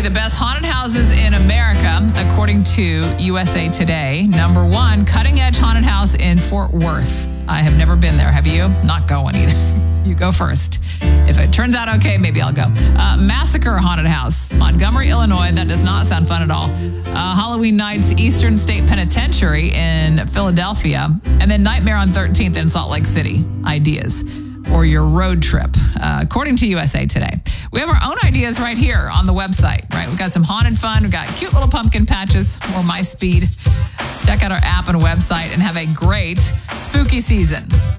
the best haunted houses in America, according to USA Today. Number 1, Cutting Edge Haunted House in Fort Worth. I have never been there. Have you? Not going either. You go first. If it turns out okay, maybe I'll go. Massacre Haunted House, Montgomery, Illinois. That does not sound fun at all. Halloween Nights, Eastern State Penitentiary in Philadelphia. And then Nightmare on 13th in Salt Lake City. Ideas for your road trip, according to USA Today. We have our own ideas right here on the website, right? We've got some haunted fun. We've got cute little pumpkin patches or My Speed. Check out our app and website and have a great spooky season.